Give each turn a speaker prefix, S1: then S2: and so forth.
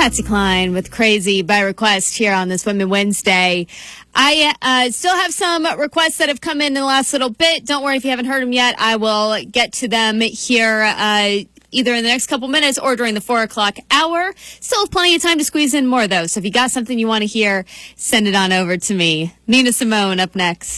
S1: Patsy Cline with Crazy by Request here on this Women Wednesday. I still have some requests that have come in the last little bit. Don't worry if you haven't heard them yet. I will get to them here either in the next couple minutes or during the 4 o'clock hour. Still have plenty of time to squeeze in more, though. So if you got something you want to hear, send it on over to me. Nina Simone up next.